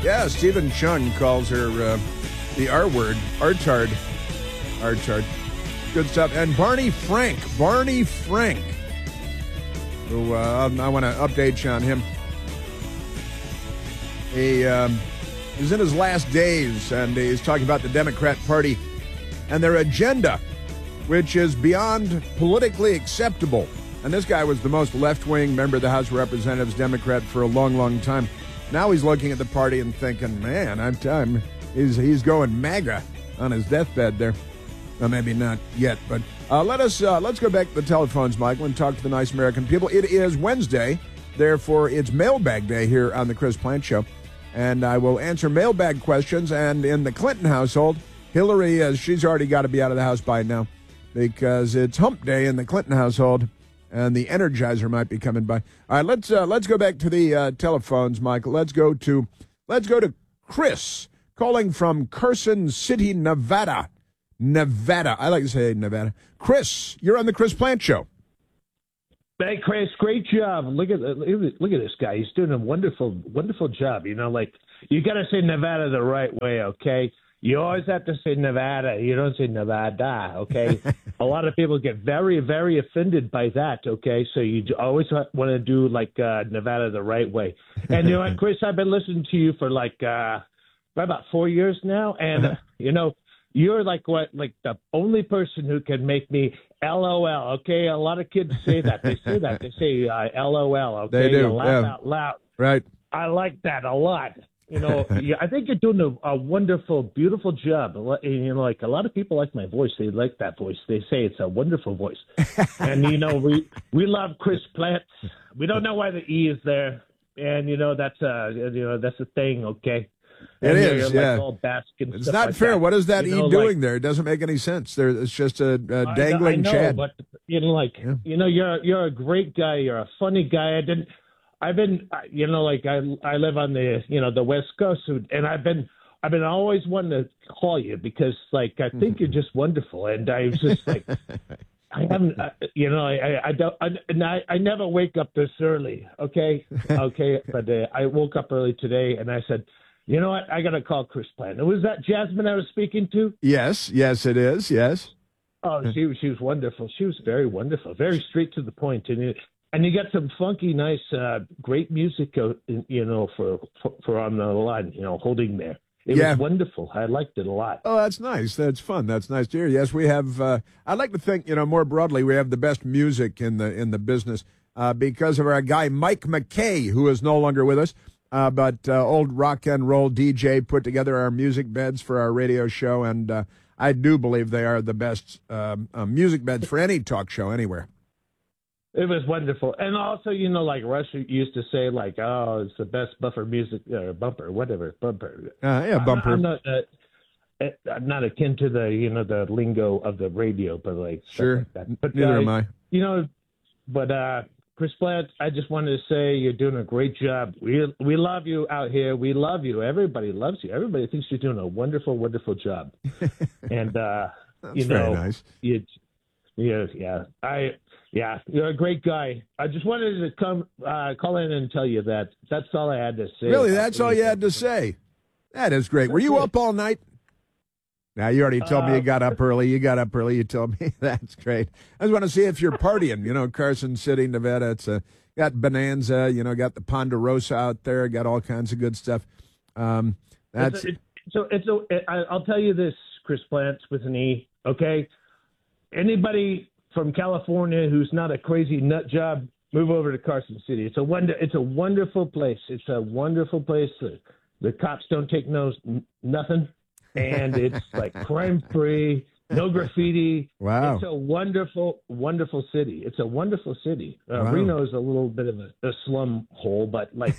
Yeah, Stephen Chung calls her the R word, Artard. Artard. Good stuff. And Barney Frank, who I want to update you on him. He's in his last days, and he's talking about the Democrat Party and their agenda, which is beyond politically acceptable. And this guy was the most left-wing member of the House of Representatives, Democrat, for a long, long time. Now he's looking at the party and thinking, man, he's going MAGA on his deathbed there. Well, maybe not yet, but let's go back to the telephones, Michael, and talk to the nice American people. It is Wednesday, therefore it's mailbag day here on the Chris Plante Show, and I will answer mailbag questions. And in the Clinton household, Hillary, she's already got to be out of the house by now because it's hump day in the Clinton household, and the Energizer might be coming by. All right, let's go back to the telephones, Michael. Let's go to Chris calling from Carson City, Nevada. I like to say Nevada. Chris, you're on the Chris Plante Show. Hey, Chris, great job. Look at this guy. He's doing a wonderful job. You know, like, you got to say Nevada the right way, okay? You always have to say Nevada. You don't say Nevada, okay? A lot of people get very, very offended by that, okay? So you always want to do, like, Nevada the right way. And, you know what, Chris, I've been listening to you for, like, about 4 years now, and, you know, you're like the only person who can make me LOL. Okay, a lot of kids say that. They say LOL. Okay, they do. You laugh out loud. Right. I like that a lot. You know, I think you're doing a wonderful, beautiful job. You know, like a lot of people like my voice. They like that voice. They say it's a wonderful voice. And you know, we love Chris Plante. We don't know why the E is there, and you know that's a thing. Okay. It is, yeah. All it's not like fair. That. What is that you know, doing there? It doesn't make any sense. It's just a dangling I know, Chad. But you know, like you know, you're a great guy. You're a funny guy. I've been, you know, like I live on the West Coast, and I've been always wanting to call you because like I think you're just wonderful, and I was just like. I haven't, you know, I never wake up this early, okay? But I woke up early today, and I said, you know what, I got to call Chris Plante. Was that Jasmine I was speaking to? Yes, it is, yes. Oh, she was wonderful. She was very wonderful, very straight to the point. And you got some funky, nice, great music, you know, for on the line, you know, holding there. It was wonderful. I liked it a lot. Oh, that's nice. That's fun. That's nice to hear. Yes, we have. I'd like to think, you know, more broadly, we have the best music in the business because of our guy Mike McKay, who is no longer with us, but old rock and roll DJ put together our music beds for our radio show, and I do believe they are the best music beds for any talk show anywhere. It was wonderful. And also, you know, like Rush used to say, like, oh, it's the best bumper music, bumper, whatever, bumper. Bumper. I'm not akin to the lingo of the radio, but like, sure. Like that. But, neither am I. You know, but Chris Plante, I just wanted to say you're doing a great job. We love you out here. We love you. Everybody loves you. Everybody thinks you're doing a wonderful, wonderful job. And, you know, nice. Yeah, you're a great guy. I just wanted to call in and tell you that. That's all I had to say. Really, that's all you had to say? That is great. Were you up all night? Now, you already told me you got up early. You told me. That's great. I just want to see if you're partying. You know, Carson City, Nevada. It's got Bonanza. You know, got the Ponderosa out there. Got all kinds of good stuff. I'll tell you this, Chris Plante with an E. Okay, anybody from California who's not a crazy nut job, move over to Carson City. It's a wonderful place. It's a wonderful place. The cops don't take nothing, and it's like crime free, no graffiti. Wow! It's a wonderful, wonderful city. It's a wonderful city. Wow. Reno is a little bit of a slum hole, but like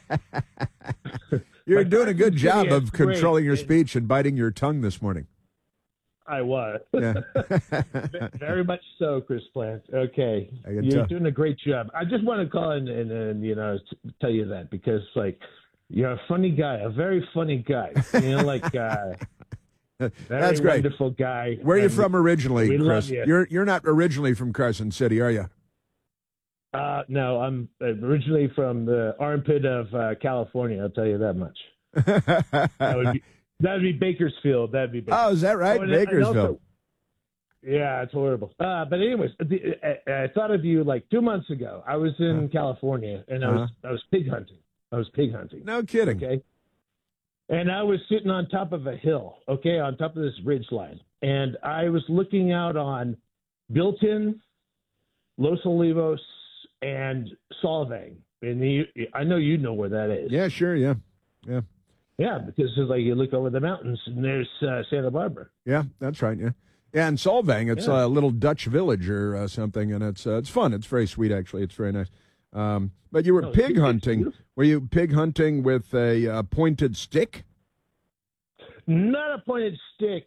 you're doing a good job of controlling your speech and biting your tongue this morning. I was. Yeah. Very much so, Chris Plante. Okay. You're doing a great job. I just want to call in and you know, tell you that because, like, you're a funny guy, a very funny guy. You know, like, that's great. Wonderful guy. Where are you from originally, Chris? Love you. You're not originally from Carson City, are you? No, I'm originally from the armpit of California, I'll tell you that much. That'd be Bakersfield. That'd be Bakersfield. Oh, is that right? Bakersfield. Yeah, it's horrible. But anyways, I thought of you like 2 months ago. I was in California, and I was pig hunting. No kidding. Okay. And I was sitting on top of a hill, okay, on top of this ridge line. And I was looking out on Bilton, Los Olivos, and Solvang. And I know you know where that is. Yeah, sure, yeah. Yeah, because it's like you look over the mountains, and there's Santa Barbara. Yeah, that's right, yeah. Yeah, and Solvang, it's a little Dutch village or something, and it's fun. It's very sweet, actually. It's very nice. But you were pig hunting. Were you pig hunting with a pointed stick? Not a pointed stick.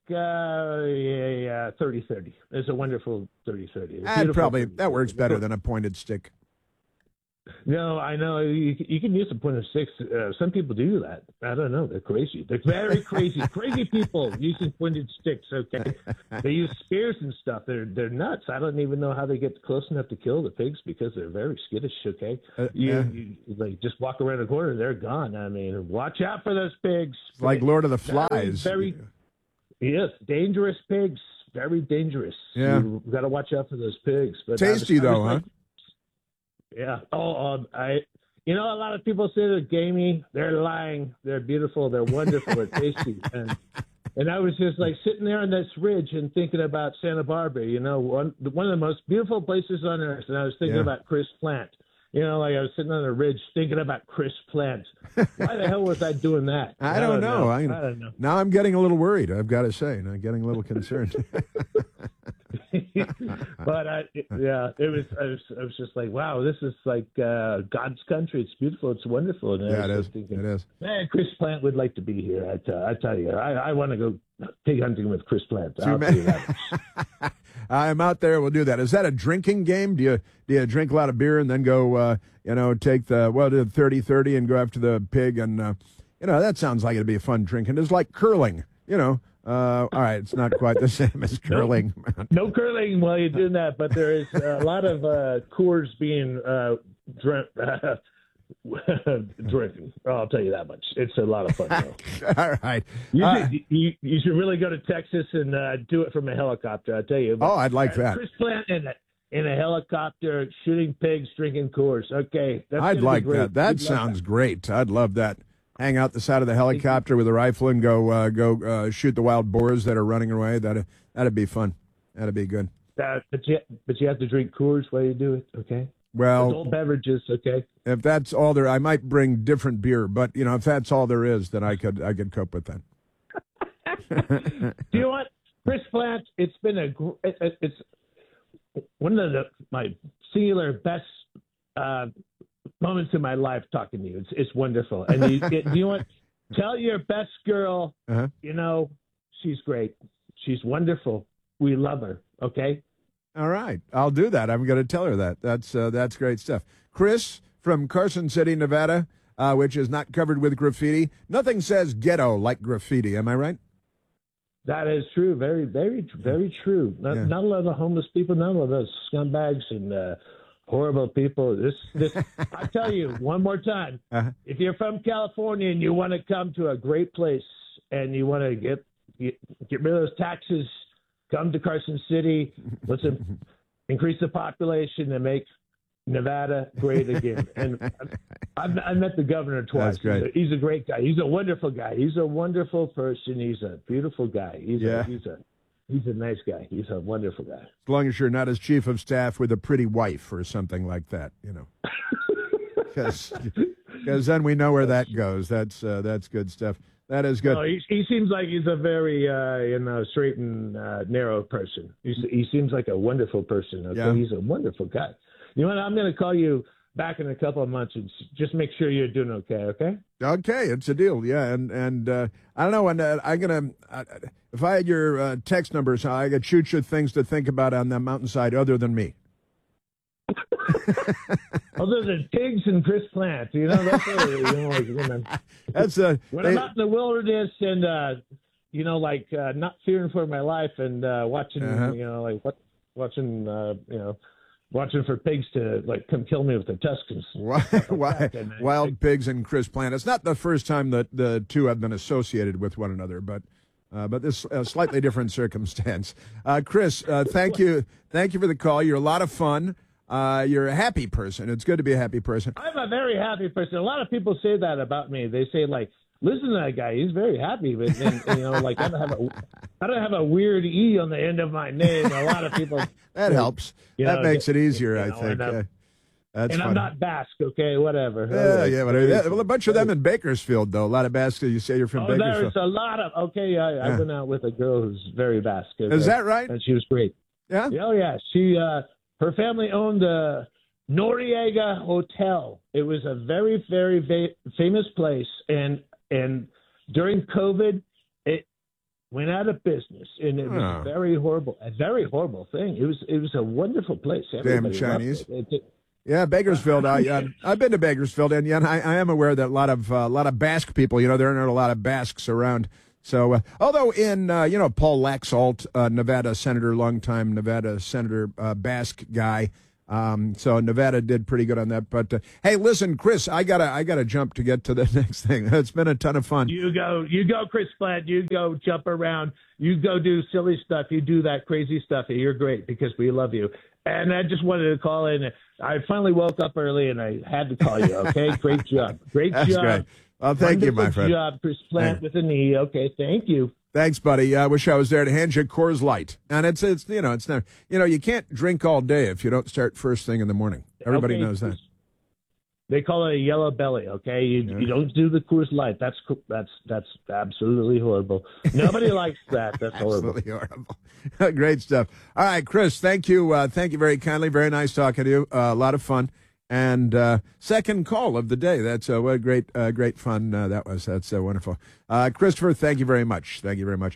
30-30. It's a wonderful 30-30. That works better than a pointed stick. No, I know. You can use a pointed stick. Some people do that. I don't know. They're crazy. They're very crazy. Crazy people using pointed sticks, okay? They use spears and stuff. They're nuts. I don't even know how they get close enough to kill the pigs because they're very skittish, okay? You like just walk around a corner, they're gone. I mean, watch out for those pigs. It's like Lord of the Flies. Yes, dangerous pigs. Very dangerous. Yeah. You've got to watch out for those pigs. But tasty, though, huh? Yeah. A lot of people say they're gamey. They're lying. They're beautiful. They're wonderful. They're tasty. And I was just like sitting there on this ridge and thinking about Santa Barbara, one of the most beautiful places on earth. And I was thinking about Chris Plant. I was sitting on a ridge thinking about Chris Plant. Why the hell was I doing that? I don't know. I don't know. Now I'm getting a little worried, I've got to say. I'm getting a little concerned. But I was just like, wow, this is like God's country. It's beautiful. It's wonderful. And it is. It is. Man, Chris Plant would like to be here. I tell you, I want to go pig hunting with Chris Plant. I'll tell you that. I'm out there. We'll do that. Is that a drinking game? Do you drink a lot of beer and then go, take the 30-30 and go after the pig? And that sounds like it'd be a fun drinking. It's like curling. All right, it's not quite the same as curling. No curling while you're doing that, but there is a lot of Coors being drinking. I'll tell you that much. It's a lot of fun. All right. You should really go to Texas and do it from a helicopter, I'll tell you. But, I'd like that. Chris Plant in a helicopter, shooting pigs, drinking Coors. Okay. I'd like that. That sounds great. I'd love that. Hang out the side of the helicopter with a rifle and go shoot the wild boars that are running away. That'd be fun. That'd be good. But you have to drink Coors while you do it, okay? Well, adult beverages, okay? If that's all there, I might bring different beer. But if that's all there is, then I could cope with that. Do you know what, Chris Plant? It's been it's one of my singular best moments in my life talking to you. It's wonderful. And you know what? Tell your best girl, she's great. She's wonderful. We love her. Okay. All right. I'll do that. I'm going to tell her that. That's great stuff. Chris from Carson City, Nevada, which is not covered with graffiti. Nothing says ghetto like graffiti. Am I right? That is true. Very, very, very true. Not a lot of homeless people, not a lot of those scumbags and horrible people. This. I tell you one more time. If you're from California and you want to come to a great place and you want to get rid of those taxes, come to Carson City. Let's increase the population and make Nevada great again. And I met the governor twice. That's great. He's a great guy. He's a wonderful guy. He's a wonderful person. He's a beautiful guy. He's a nice guy. He's a wonderful guy. As long as you're not his chief of staff with a pretty wife or something like that, Because then we know where that goes. That's good stuff. That is good. No, he seems like he's a very straight and narrow person. He seems like a wonderful person. Okay? Yeah. He's a wonderful guy. You know what? I'm going to call you back in a couple of months and just make sure you're doing okay. Okay. Okay, it's a deal. Yeah, and I don't know. And I'm gonna if I had your text number, so I could shoot you things to think about on the mountainside other than me. Other than pigs and Chris Plant, that's what, that's when I'm out in the wilderness and not fearing for my life and watching, watching watching for pigs to like come kill me with their tusks. Wild pigs and Chris Plante. It's not the first time that the two have been associated with one another, but this slightly different circumstance. Chris, thank you for the call. You're a lot of fun. You're a happy person. It's good to be a happy person. I'm a very happy person. A lot of people say that about me. They say like, listen to that guy. He's very happy, but then, like I don't have a weird E on the end of my name. A lot of people that helps. That makes it easier, I think. And I'm not Basque, okay, whatever. Whatever. Well, a bunch of them in Bakersfield, though. A lot of Basques. You say you're from Bakersfield. There's a lot of. Okay, I went out with a girl who's very Basque. Is that right? And she was great. Yeah. Oh yeah. She her family owned the Noriega Hotel. It was a very very famous place, and during COVID, it went out of business, and it was a very horrible thing. It was a wonderful place. Everybody damn Chinese. Yeah, Bakersfield. I've been to Bakersfield, and I am aware that a lot of Basque people. There aren't a lot of Basques around. So, although in Paul Laxalt, Nevada senator, longtime Nevada senator, Basque guy. So Nevada did pretty good on that. But hey, listen, Chris, I gotta jump to get to the next thing. It's been a ton of fun. You go, Chris Plante. You go jump around. You go do silly stuff. You do that crazy stuff. You're great because we love you. And I just wanted to call in. I finally woke up early and I had to call you. Okay, great job. That's job. Great. Well, thank you, my friend. Good job, Chris Plante with an E. Okay, thank you. Thanks, buddy. I wish I was there to hand you Coors Light. And it's not, you can't drink all day if you don't start first thing in the morning. Everybody knows that. They call it a yellow belly, okay? You don't do the Coors Light. That's absolutely horrible. Nobody likes that. That's absolutely horrible. Great stuff. All right, Chris, thank you. Thank you very kindly. Very nice talking to you. A lot of fun. And second call of the day. That's what great fun that was. That's wonderful. Christopher, thank you very much. Thank you very much.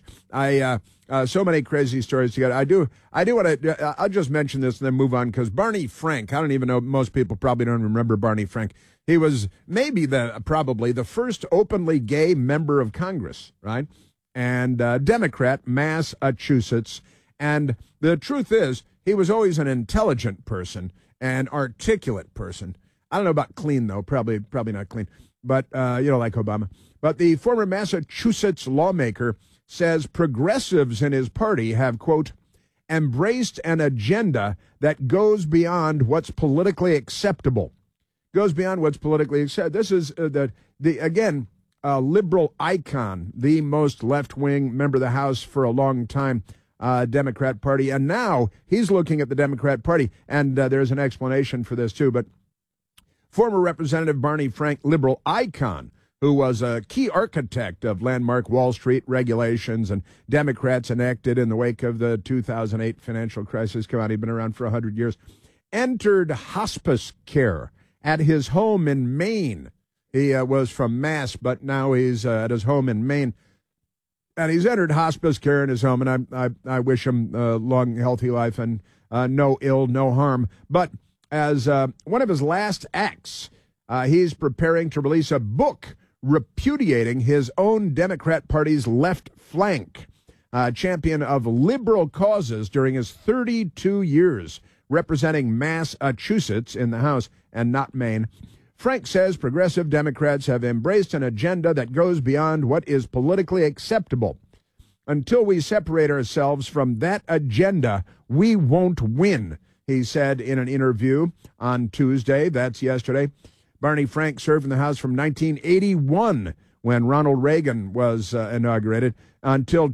So many crazy stories together. I do want to. I'll just mention this and then move on because Barney Frank. I don't even know. Most people probably don't remember Barney Frank. He was maybe probably the first openly gay member of Congress, right? And Democrat, Massachusetts. And the truth is, he was always an intelligent person. An articulate person. I don't know about clean, though. Probably not clean. But, like Obama. But the former Massachusetts lawmaker says progressives in his party have, quote, embraced an agenda that goes beyond what's politically acceptable. Goes beyond what's politically acceptable. This is, again, a liberal icon, the most left-wing member of the House for a long time. Democrat Party, and now he's looking at the Democrat Party, and there's an explanation for this too, but former Representative Barney Frank, liberal icon, who was a key architect of landmark Wall Street regulations and Democrats enacted in the wake of the 2008 financial crisis. Come on, he'd been around for 100 years, entered hospice care at his home in Maine. He was from Mass, but now he's at his home in Maine. And he's entered hospice care in his home, and I wish him a long, healthy life and no ill, no harm. But as one of his last acts, he's preparing to release a book repudiating his own Democrat Party's left flank, champion of liberal causes during his 32 years representing Massachusetts in the House and not Maine. Frank says progressive Democrats have embraced an agenda that goes beyond what is politically acceptable. Until we separate ourselves from that agenda, we won't win, he said in an interview on Tuesday. That's yesterday. Barney Frank served in the House from 1981, when Ronald Reagan was inaugurated, until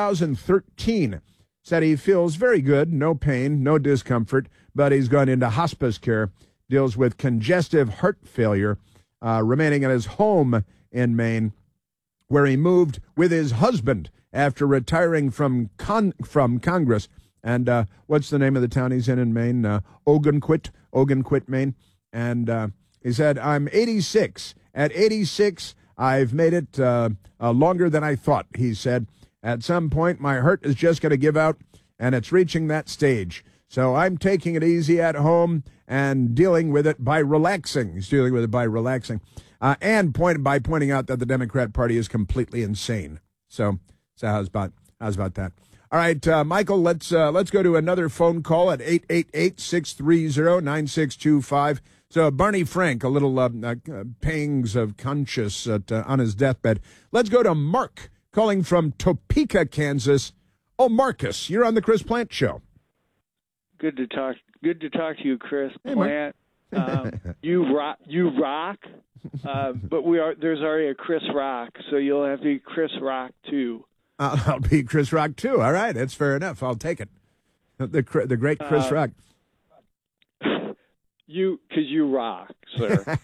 2013. Said he feels very good, no pain, no discomfort, but he's gone into hospice care. Deals with congestive heart failure, remaining at his home in Maine, where he moved with his husband after retiring from Congress. And what's the name of the town he's in Maine? Ogunquit, Maine. And he said, I'm 86. At 86, I've made it longer than I thought, he said. At some point, my heart is just going to give out, and it's reaching that stage. So I'm taking it easy at home and dealing with it by relaxing. He's dealing with it by relaxing. And by pointing out that the Democrat Party is completely insane. So how's about that? All right, Michael, let's go to another phone call at 888-630-9625. So Barney Frank, a little pangs of conscience on his deathbed. Let's go to Mark, calling from Topeka, Kansas. Oh, Marcus, you're on the Chris Plant Show. Good to talk to you, Chris Hey, Plant. You rock. But there's already a Chris Rock, so you'll have to be Chris Rock too. I'll be Chris Rock too. All right, that's fair enough. I'll take it. The great Chris Rock. Because you rock, sir.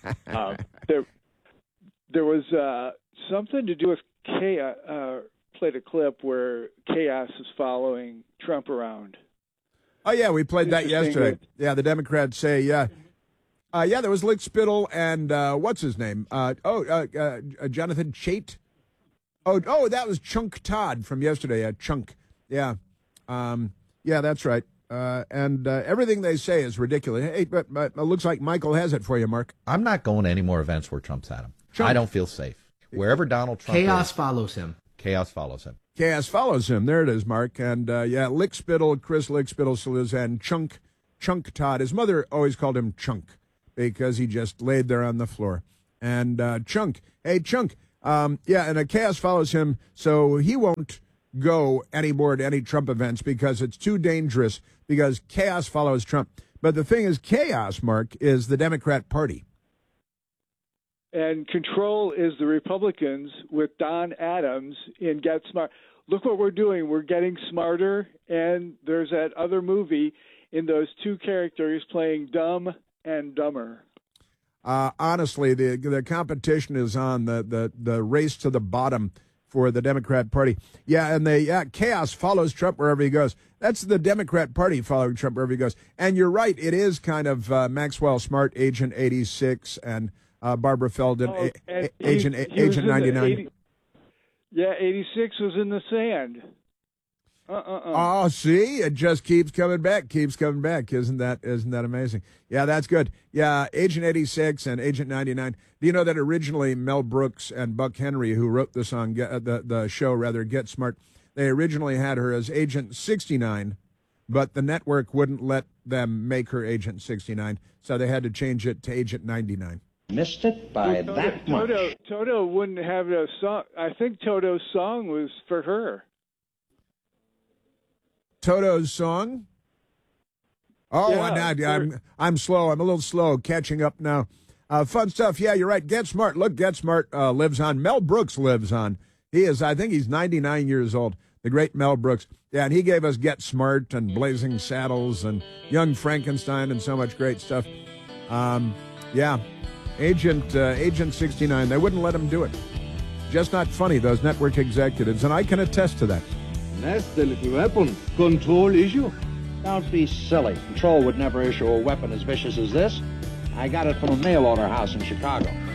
There was something to do with chaos. Played a clip where chaos is following Trump around. Oh yeah, we played that yesterday. Yeah, the Democrats say there was Lick Spittle and what's his name? Jonathan Chait. Oh, that was Chunk Todd from yesterday. Chunk. Yeah. Yeah, that's right. And everything they say is ridiculous. Hey, but it looks like Michael has it for you, Mark. I'm not going to any more events where Trump's at him. I don't feel safe. Wherever Donald Trump Chaos follows him. Chaos follows him. Chaos follows him. There it is, Mark. And, Lick Spittle, Chris Lick Spittle, and Chunk Todd. His mother always called him Chunk because he just laid there on the floor. And Chunk, hey, Chunk, and a chaos follows him, so he won't go anymore to any Trump events because it's too dangerous because chaos follows Trump. But the thing is, chaos, Mark, is the Democrat Party. And control is the Republicans with Don Adams in Get Smart. Look what we're doing. We're getting smarter, and there's that other movie in those two characters playing Dumb and Dumber. Honestly, the competition is on, the race to the bottom for the Democrat Party. Yeah, and chaos follows Trump wherever he goes. That's the Democrat Party following Trump wherever he goes. And you're right, it is kind of Maxwell Smart, Agent 86, and Barbara Feldon, Agent 99. 86 was in the sand. Oh, see, it just keeps coming back. Isn't that amazing? Yeah, that's good. Yeah, Agent 86 and Agent 99. Do you know that originally Mel Brooks and Buck Henry, who wrote the song, the show rather, Get Smart, they originally had her as Agent 69, but the network wouldn't let them make her Agent 69, so they had to change it to Agent 99. Missed it by that much. Toto wouldn't have a song. I think Toto's song was for her. Toto's song? Oh, yeah, I'm slow. I'm a little slow catching up now. Fun stuff. Yeah, you're right. Get Smart. Look, Get Smart lives on. Mel Brooks lives on. I think he's 99 years old. The great Mel Brooks. Yeah, and he gave us Get Smart and Blazing Saddles and Young Frankenstein and so much great stuff. Agent 69. They wouldn't let him do it. Just not funny, those network executives, and I can attest to that. Nasty little weapon. Control issue? Don't be silly. Control would never issue a weapon as vicious as this. I got it from a mail order house in Chicago.